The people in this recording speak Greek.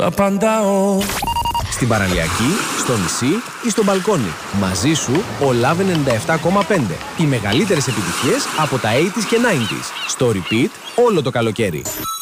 Απαντάω. Στην παραλιακή, στο νησί ή στο μπαλκόνι. Μαζί σου ο Love 97,5. Οι μεγαλύτερες επιτυχίες από τα 80s και 90s. Στο repeat όλο το καλοκαίρι.